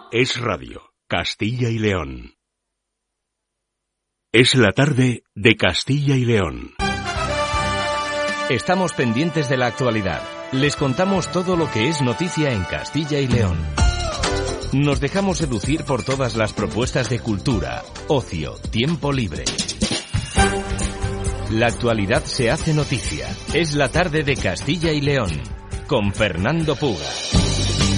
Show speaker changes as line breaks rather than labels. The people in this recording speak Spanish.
Es Radio, Castilla y León. Es la tarde de Castilla y León.
Estamos pendientes de la actualidad. Les contamos todo lo que es noticia en Castilla y León. Nos dejamos seducir por todas las propuestas de cultura, ocio, tiempo libre. La actualidad se hace noticia. Es la tarde de Castilla y León, con Fernando Puga.